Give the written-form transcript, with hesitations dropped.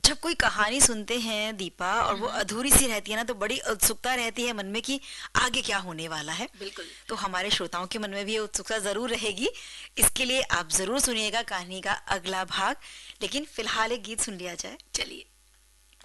जब कोई कहानी सुनते हैं दीपा और वो अधूरी सी रहती है ना, तो बड़ी उत्सुकता रहती है मन में कि आगे क्या होने वाला है। बिल्कुल। तो हमारे श्रोताओं के मन में भी ये उत्सुकता जरूर रहेगी। इसके लिए आप जरूर सुनिएगा कहानी का अगला भाग। लेकिन फिलहाल एक गीत सुन लिया जाए। चलिए।